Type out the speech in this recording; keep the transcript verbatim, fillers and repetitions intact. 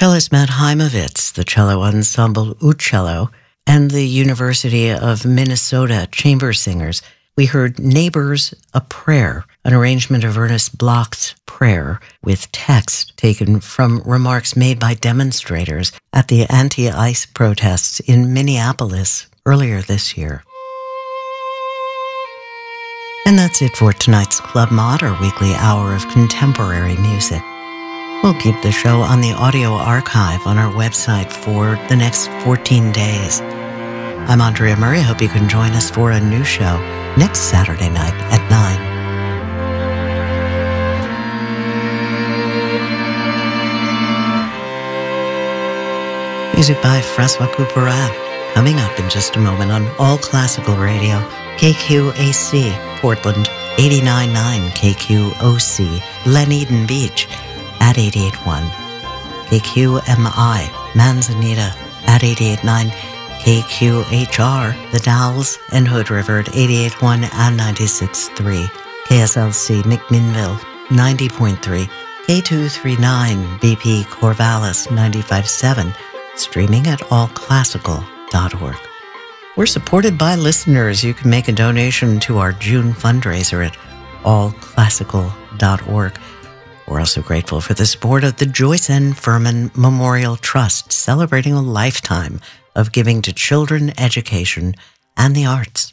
Cellist Matt Heimovitz, the cello ensemble Uccello, and the University of Minnesota Chamber Singers. We heard Neighbors, a Prayer, an arrangement of Ernest Bloch's Prayer with text taken from remarks made by demonstrators at the anti-ICE protests in Minneapolis earlier this year. And that's it for tonight's Club Mod, our weekly hour of contemporary music. We'll keep the show on the audio archive on our website for the next fourteen days. I'm Andrea Murray. I hope you can join us for a new show next Saturday night at nine. Music by Francois Couperin, coming up in just a moment on All Classical Radio, K Q A C, Portland, eighty-nine point nine, K Q O C, Leneden Beach, at eighty-eight point one, K Q M I, Manzanita, at eighty-eight point nine, K Q H R, The Dalles, and Hood River at eighty-eight point one and ninety-six point three, K S L C, McMinnville, ninety point three, K two thirty-nine, B P Corvallis, ninety-five point seven, streaming at all classical dot org. We're supported by listeners. You can make a donation to our June fundraiser at all classical dot org. We're also grateful for the support of the Joyce N. Furman Memorial Trust, celebrating a lifetime of giving to children, education, and the arts.